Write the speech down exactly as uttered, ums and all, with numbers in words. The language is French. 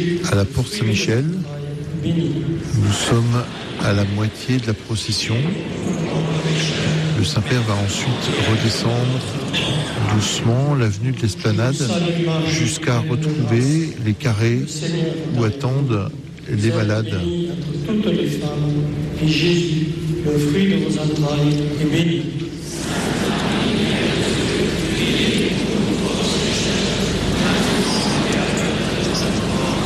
à la porte Saint-Michel. Nous sommes à la moitié de la procession. Le Saint-Père va ensuite redescendre doucement l'avenue de l'Esplanade jusqu'à retrouver les carrés où attendent les malades. Toutes les femmes, et Jésus, le fruit de vos entrailles, est béni.